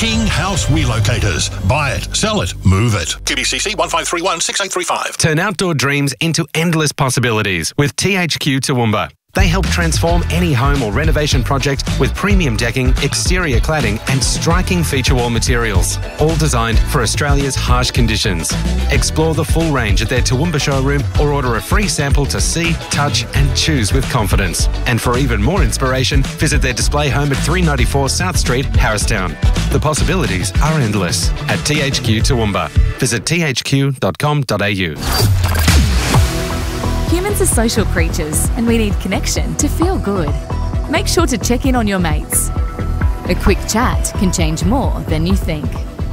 King House Relocators. Buy it, sell it, move it. QBCC 1531 6835. Turn outdoor dreams into endless possibilities with THQ Toowoomba. They help transform any home or renovation project with premium decking, exterior cladding and striking feature wall materials, all designed for Australia's harsh conditions. Explore the full range at their Toowoomba showroom or order a free sample to see, touch and choose with confidence. And for even more inspiration, visit their display home at 394 South Street, Harristown. The possibilities are endless at THQ Toowoomba. Visit thq.com.au. Humans are social creatures and we need connection to feel good. Make sure to check in on your mates. A quick chat can change more than you think.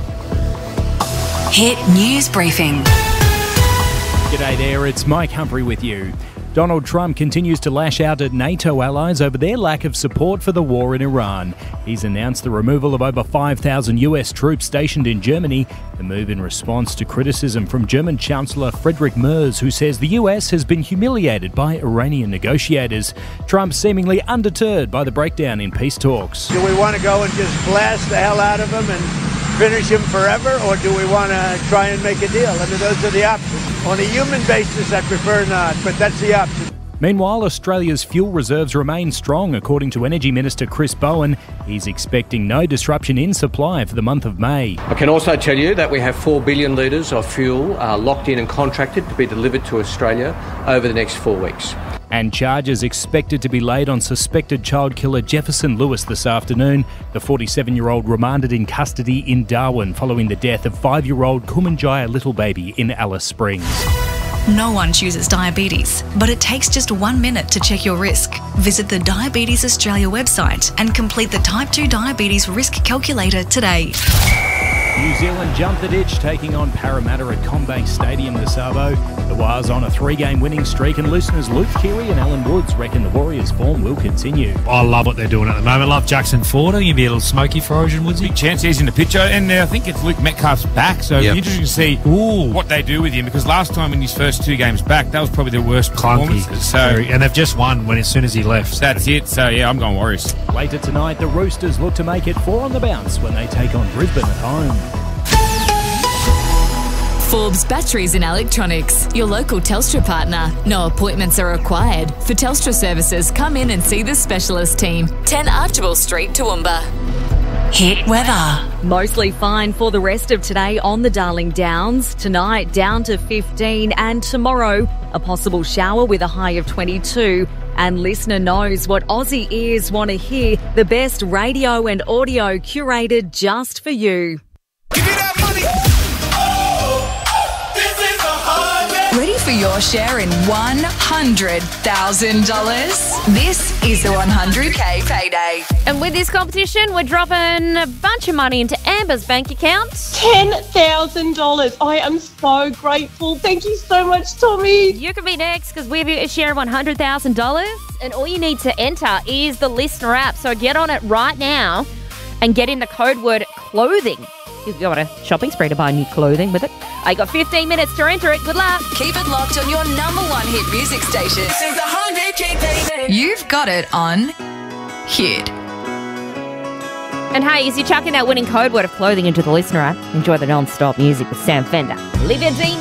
Hit News Briefing. G'day there, it's Mike Humphrey with you. Donald Trump continues to lash out at NATO allies over their lack of support for the war in Iran. He's announced the removal of over 5,000 US troops stationed in Germany, the move in response to criticism from German Chancellor Friedrich Merz, who says the US has been humiliated by Iranian negotiators. Trump seemingly undeterred by the breakdown in peace talks. Do we want to go and just blast the hell out of them and finish him forever, or do we want to try and make a deal? I mean, those are the options. On a human basis, I prefer not, but that's the option. Meanwhile, Australia's fuel reserves remain strong, according to Energy Minister Chris Bowen. He's expecting no disruption in supply for the month of May. I can also tell you that we have 4 billion litres of fuel locked in and contracted to be delivered to Australia over the next 4 weeks. And charges expected to be laid on suspected child killer Jefferson Lewis this afternoon. The 47-year-old remanded in custody in Darwin following the death of 5-year-old Kumanjaya little baby in Alice Springs. No one chooses diabetes, but it takes just 1 minute to check your risk. Visit the Diabetes Australia website and complete the Type 2 Diabetes Risk Calculator today. New Zealand jumped the ditch, taking on Parramatta at CommBank Stadium this Arvo. The Wars on a 3-game winning streak, and listeners Luke Keary and Alan Woods reckon the Warriors' form will continue. I love what they're doing at the moment. Love Jackson Ford. I think he'll be a little smoky for Origin, Woodsy. Big chance he's in the picture, and I think it's Luke Metcalf's back, so it'll be interesting to see what they do with him, because last time in his first 2 games back, that was probably their worst performance. And they've just won as soon as he left. That's it. So, yeah, I'm going Warriors. Later tonight, the Roosters look to make it 4 on the bounce when they take on Brisbane at home. Forbes Batteries and Electronics, your local Telstra partner. No appointments are required. For Telstra services, come in and see the specialist team. 10 Archibald Street, Toowoomba. Hit weather. Mostly fine for the rest of today on the Darling Downs. Tonight down to 15, and tomorrow a possible shower with a high of 22. And listener knows what Aussie ears want to hear. The best radio and audio curated just for you. Give me that money. Ready for your share in $100,000? This is the 100K payday. And with this competition, we're dropping a bunch of money into Amber's bank account. $10,000. I am so grateful. Thank you so much, Tommy. You can be next because we have a share of $100,000. And all you need to enter is the listener app. So get on it right now and get in the code word clothing. You've got a shopping spree to buy new clothing with it. I got 15 minutes to enter it. Good luck. Keep it locked on your #1 hit music station. This is 100K payday. You've got it on Hit. And hey, as you chuck in that winning code word of clothing into the listener app, enjoy the non-stop music with Sam Fender. Live your dream.